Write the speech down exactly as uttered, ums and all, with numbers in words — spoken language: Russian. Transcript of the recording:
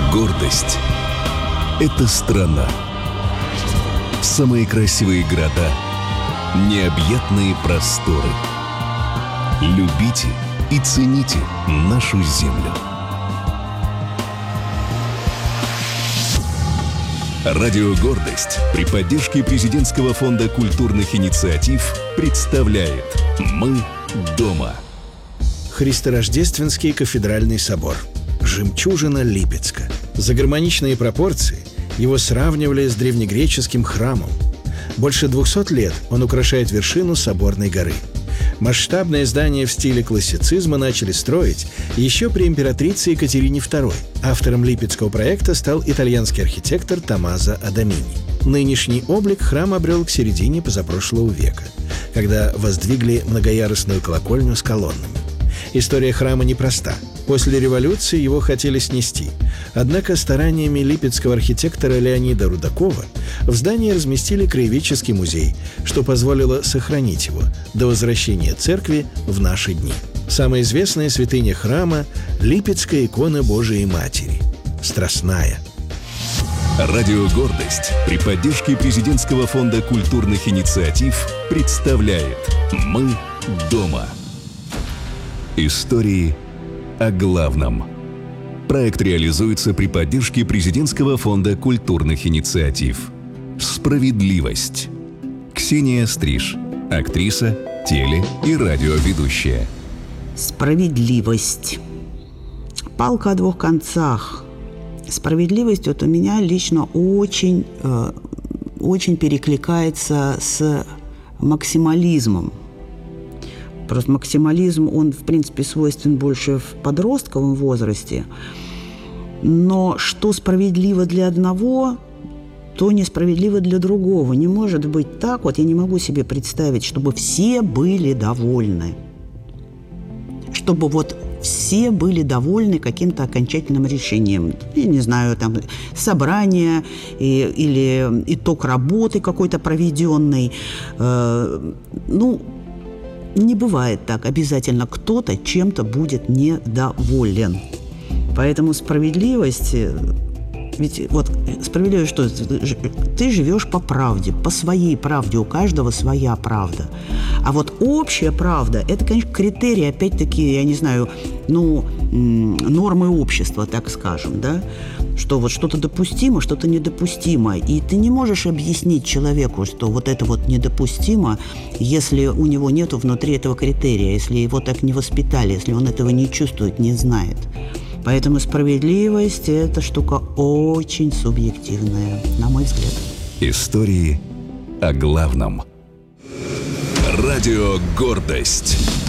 Гордость – это страна. Самые красивые города, необъятные просторы. Любите и цените нашу землю. Радио «Гордость» при поддержке Президентского фонда культурных инициатив представляет «Мы дома». Христорождественский кафедральный собор. Жемчужина Липецка. За гармоничные пропорции его сравнивали с древнегреческим храмом. Больше двухсот лет он украшает вершину Соборной горы. Масштабное здание в стиле классицизма начали строить еще при императрице Екатерине второй. Автором липецкого проекта стал итальянский архитектор Томмазо Адамини. Нынешний облик храм обрел к середине позапрошлого века, когда воздвигли многоярусную колокольню с колоннами. История храма непроста. После революции его хотели снести. Однако стараниями липецкого архитектора Леонида Рудакова в здании разместили краеведческий музей, что позволило сохранить его до возвращения церкви в наши дни. Самая известная святыня храма – Липецкая икона Божией Матери – Страстная. Радио «Гордость» при поддержке Президентского фонда культурных инициатив представляет «Мы дома». Истории о главном. Проект реализуется при поддержке Президентского фонда культурных инициатив. Справедливость. Ксения Стриж, актриса, теле- и радиоведущая. Справедливость. Палка о двух концах. Справедливость вот у меня лично очень, э, очень перекликается с максимализмом. Просто максимализм, он, в принципе, свойствен больше в подростковом возрасте. Но что справедливо для одного, то несправедливо для другого. Не может быть так, вот я не могу себе представить, чтобы все были довольны. Чтобы вот все были довольны каким-то окончательным решением. Я не знаю, там, собрание и, или итог работы какой-то проведенный. Э, ну, не бывает так. Обязательно кто-то чем-то будет недоволен. Поэтому справедливость... Ведь вот справедливость что? Ты живешь по правде, по своей правде. У каждого своя правда. А вот общая правда – это, конечно, критерии, опять-таки, я не знаю, ну, нормы общества, так скажем, да? Что вот что-то допустимо, что-то недопустимо. И ты не можешь объяснить человеку, что вот это вот недопустимо, если у него нету внутри этого критерия, если его так не воспитали, если он этого не чувствует, не знает. Поэтому справедливость – это штука очень субъективная, на мой взгляд. Истории о главном. Радио «Гордость».